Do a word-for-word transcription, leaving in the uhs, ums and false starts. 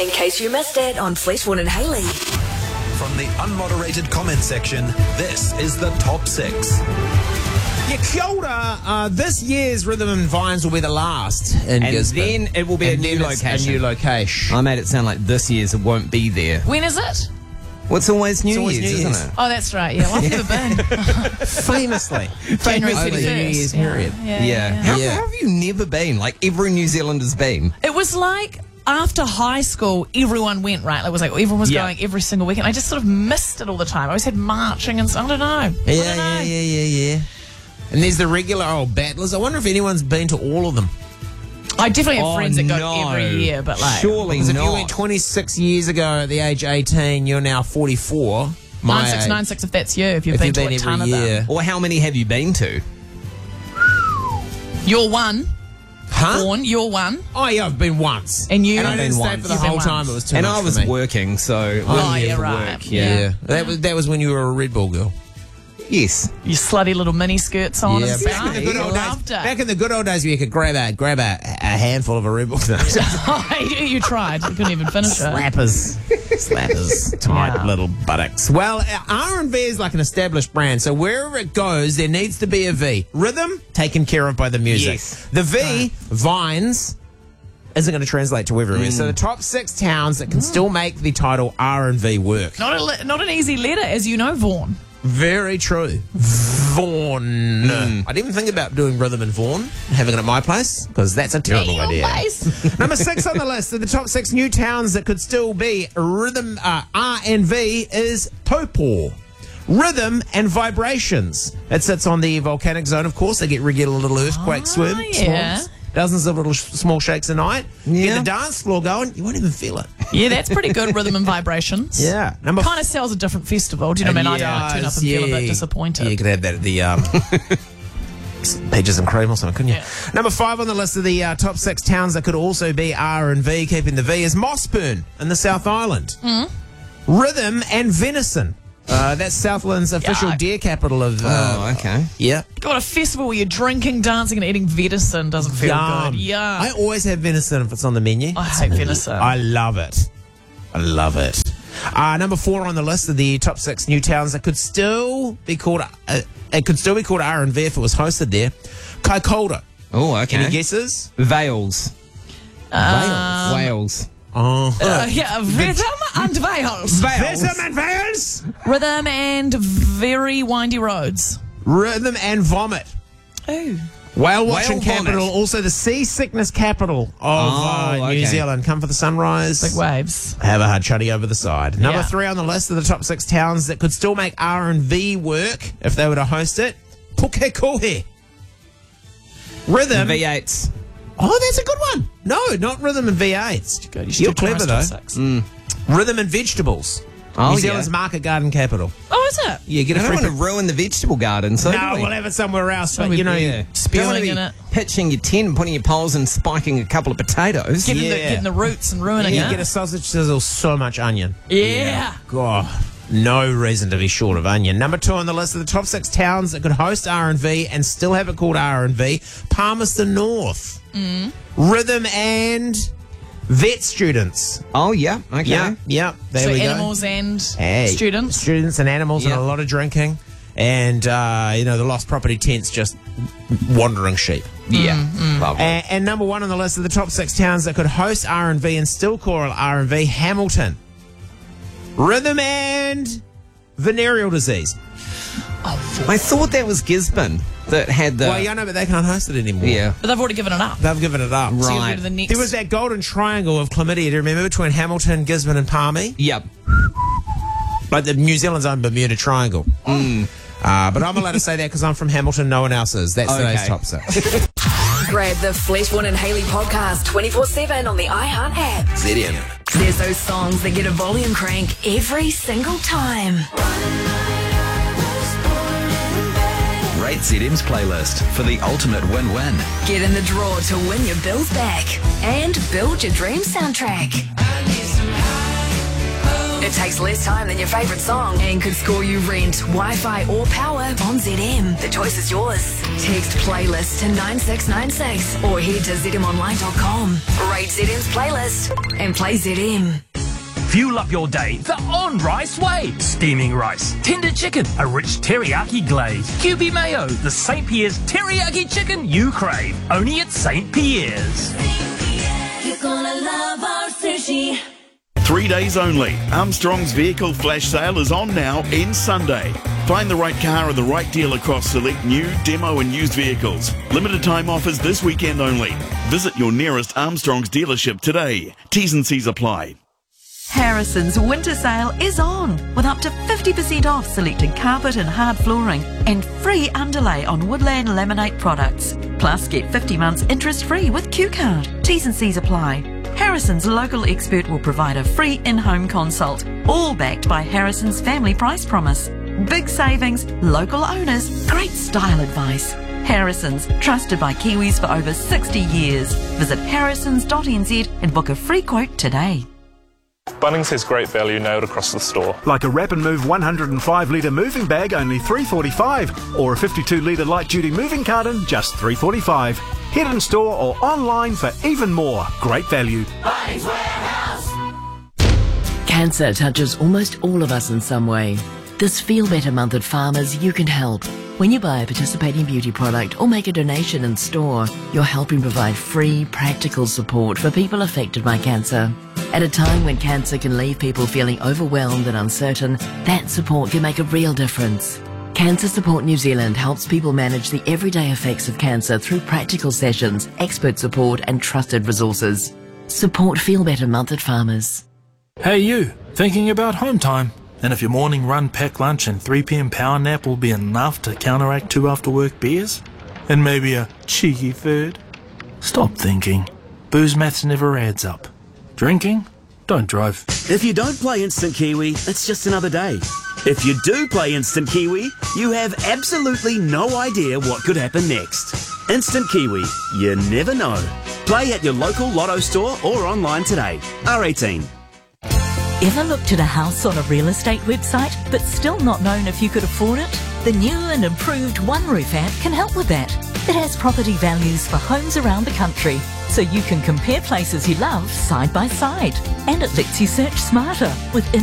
in case you missed it on Fleshborn and Haley. From the unmoderated comment section, this is the Top Six. Yeah, kia ora. Uh, this year's Rhythm and Vines will be the last in And Gisborne. then it will be a And new then it's location. A new location. I made it sound like this year's it won't be there. When is it? Well, it's always New It's always Year's, New isn't Year's. it? Oh, that's right. Yeah, well, I've never been. Famously. January Famously, thirty-first. New Year's yeah. period. Yeah, Yeah. yeah. How, Yeah. how have you never been? Like every New Zealander's been. It was like after high school, everyone went, right? It was like everyone was Yeah. going every single weekend. I just sort of missed it all the time. I always had marching and so, I don't know. I Yeah, don't yeah, know. yeah, yeah, yeah. And there's the regular old battlers. I wonder if anyone's been to all of them. I definitely have Oh, friends that go no. every year, but like Surely Because if not. you went twenty-six years ago at the age eighteen, you're now forty-four. My nine six age. nine six if that's you, if you've If been you've to been a ton every of year. them. Or how many have you been to? You're one. Huh? Born, you're one. Oh, yeah, I've been once. And you? And I I've didn't been stay once. for the You've been whole time. once. It was too And much I was for me. working, so it Oh, wasn't yeah, here for right. work. Yeah. Yeah. That was that was when you were a Red Bull girl. Yes. Your slutty little mini skirts on Yeah, and back stuff. in the good old Loved days. it. Back in the good old days, where you could grab a grab a, a handful of a Red Bull. you, you tried. You couldn't even finish it. Slappers, slappers, tight Yeah. little buttocks. Well, R and V is like an established brand, so wherever it goes, there needs to be a V. Rhythm taken care of by the music. Yes. The V, Vines, isn't going to translate to everywhere. So the top six towns that can still make the title R and V work. Not a, li- not an easy letter, as you know, Vaughan. Very true. Vaughan. I didn't even think about doing Rhythm and Vaughan, having it at my place, because that's a terrible Your idea. place. Number six on the list of the top six new towns that could still be Rhythm uh, R and V is Taupo. Rhythm and Vibrations. It sits on the volcanic zone, of course. They get regular little earthquake Oh, swim, yeah. swans, dozens of little sh- small shakes a night. Yeah. Get the dance floor going, you won't even feel it. Yeah, that's pretty good. Rhythm and Vibrations. Yeah. Number Kind of sells a different festival. Do you know what I mean? I don't like, turn up and feel a bit disappointed. Yeah, you could have that at the um, Peaches and Cream or something, couldn't you? Yeah. Number five on the list of the uh, top six towns that could also be R and V, keeping the V, is Mossburn in the South Island. Mm. Rhythm and Venison. Uh, that's Southland's official Yuck. deer capital of... Uh, Oh, okay. Yeah. God, a festival where you're drinking, dancing, and eating venison doesn't feel Yum. good. Yeah. I always have venison if it's on the menu. I hate venison. I love it. I love it. Uh, number four on the list of the top six new towns that could still be called uh, it could still be called R and V if it was hosted there. Kaikoura. Oh, okay. Any guesses? Vales. Um, Wales. Oh, Uh, yeah, rhythm and Wales. Rhythm and Vales. Rhythm and very windy roads. Rhythm and Vomit. Oh. Whale watching Whale capital, vomit. also the seasickness capital of uh, Oh, New okay. Zealand. Come for the sunrise. Big waves. Have a hard chuddy over the side. Number Yeah. three on the list of the top six towns that could still make R and V work if they were to host it. Pukekohe. Rhythm. V eights. Oh, that's a good one. No, not rhythm and V eights. Good. You should You're do tomorrow's clever, top though. six. Rhythm and vegetables. Oh, New yeah. Zealand's market garden capital. Oh, is it? Yeah, get I a don't free want to ruin the vegetable garden, so No, do we? we'll have it somewhere else. But, we- you know, Yeah. Spewing Don't wanna in be it. Pitching your tent and putting your poles and spiking a couple of potatoes. Getting, the, Yeah. getting the roots and ruining you it. get a sausage sizzle, so much onion. yeah. God, no reason to be short of onion. Number two on the list of the top six towns that could host R and V and still have it called R and V, Palmerston North. Mm. Rhythm and vet students. Oh, yeah. Okay. Yeah, yeah. There So we animals go. and Hey, students. Students and animals Yeah. and a lot of drinking. And, uh, you know, the lost property tents, just wandering sheep. Yeah. Mm, Lovely. And, and number one on the list of the top six towns that could host R and V and still call it R and V, Hamilton. Rhythm and venereal disease. I thought that was Gisborne that had the... Well, yeah, no, but they can't host it anymore. Yeah. But they've already given it up. They've given it up. So you Right. go to the next. There was that golden triangle of chlamydia, do you remember, between Hamilton, Gisborne and Palmy? Yep. Like the New Zealand's own Bermuda Triangle. Uh, but I'm allowed to say that because I'm from Hamilton, no one else is. That's Okay. today's top six. Grab the Fleshborn and Haley podcast twenty-four seven on the iHeart app. Z M. There's those songs that get a volume crank every single time. Rate Z M's playlist for the ultimate win-win. Get in the draw to win your bills back and build your dream soundtrack. It takes less time than your favourite song and could score you rent, Wi-Fi or power on Z M. The choice is yours. Text playlist to nine six nine six or head to z m online dot com. Rate Z M's playlist and play Z M. Fuel up your day the on-rice way. Steaming rice, tender chicken, a rich teriyaki glaze, Q B mayo, the Saint Pierre's teriyaki chicken you crave. Only at Saint Pierre's. You're gonna love our sushi. Three days only. Armstrong's vehicle flash sale is on now in Sunday. Find the right car and the right deal across select new, demo and used vehicles. Limited time offers this weekend only. Visit your nearest Armstrong's dealership today. T's and C's apply. Harrison's winter sale is on with up to fifty percent off selected carpet and hard flooring and free underlay on Woodland laminate products. Plus get fifty months interest free with Q Card. T's and C's apply. Harrison's local expert will provide a free in-home consult, all backed by Harrison's family price promise. Big savings, local owners, great style advice. Harrison's, trusted by Kiwis for over sixty years. Visit harrisons dot n z and book a free quote today. Bunnings has great value nailed across the store. Like a Wrap and Move one hundred five litre moving bag, only three dollars forty-five, or a fifty-two litre light duty moving carton, just three dollars forty-five. Head in store or online for even more. Great value. Bunnings Warehouse. Cancer touches almost all of us in some way. This Feel Better month at Farmers, you can help. When you buy a participating beauty product or make a donation in store, you're helping provide free, practical support for people affected by cancer. At a time when cancer can leave people feeling overwhelmed and uncertain, that support can make a real difference. Cancer Support New Zealand helps people manage the everyday effects of cancer through practical sessions, expert support and trusted resources. Support Feel Better month at Farmers. Hey you, thinking about home time? And if your morning run, pack lunch and three p m power nap will be enough to counteract two after work beers? And maybe a cheeky third? Stop thinking. Booze maths never adds up. Drinking? Don't drive. If you don't play Instant Kiwi, it's just another day. If you do play Instant Kiwi, you have absolutely no idea what could happen next. Instant Kiwi, you never know. Play at your local Lotto store or online today. R eighteen. Ever looked at a house on a real estate website but still not known if you could afford it? The new and improved One Roof app can help with that. It has property values for homes around the country, so you can compare places you love side by side. And it lets you search smarter with